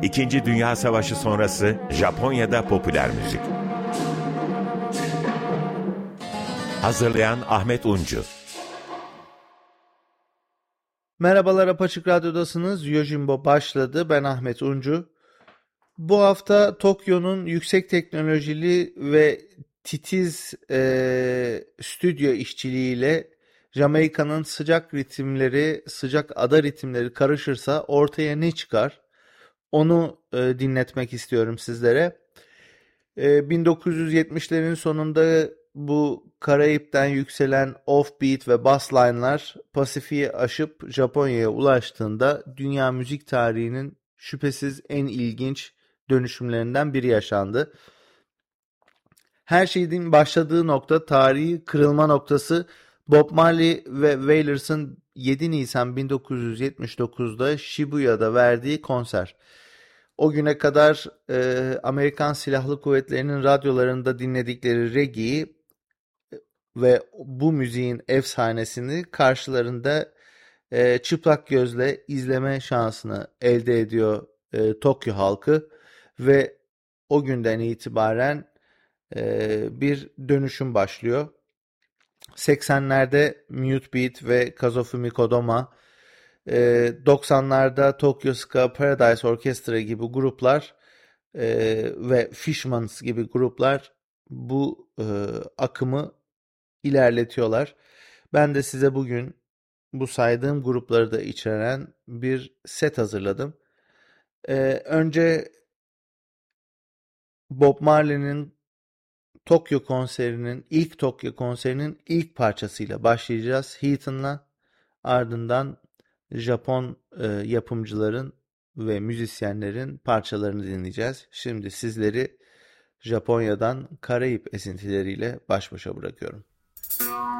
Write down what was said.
İkinci Dünya Savaşı sonrası Japonya'da popüler müzik. Hazırlayan Ahmet Uncu. Merhabalar, Apaçık Radyo'dasınız. Yojimbo başladı. Ben Ahmet Uncu. Bu hafta Tokyo'nun yüksek teknolojili ve titiz stüdyo işçiliğiyle Jamaika'nın sıcak ritimleri, sıcak ada ritimleri karışırsa ortaya ne çıkar? Onu dinletmek istiyorum sizlere. 1970'lerin sonunda bu Karayip'ten yükselen offbeat ve bassline'lar Pasifik'i aşıp Japonya'ya ulaştığında dünya müzik tarihinin şüphesiz en ilginç dönüşümlerinden biri yaşandı. Her şeyin başladığı nokta, tarihi kırılma noktası, Bob Marley ve Wailers'ın 7 Nisan 1979'da Shibuya'da verdiği konser. O güne kadar Amerikan Silahlı Kuvvetleri'nin radyolarında dinledikleri reggae'yi ve bu müziğin efsanesini karşılarında çıplak gözle izleme şansını elde ediyor Tokyo halkı ve o günden itibaren bir dönüşüm başlıyor. 80'lerde Mute Beat ve Kazufumi Kodama, 90'larda Tokyo Ska, Paradise Orchestra gibi gruplar ve Fishmans gibi gruplar bu akımı ilerletiyorlar. Ben de size bugün bu saydığım grupları da içeren bir set hazırladım. Önce Bob Marley'nin ilk Tokyo konserinin ilk parçasıyla başlayacağız. Heathen'la, ardından Japon yapımcıların ve müzisyenlerin parçalarını dinleyeceğiz. Şimdi sizleri Japonya'dan Karayip esintileriyle baş başa bırakıyorum.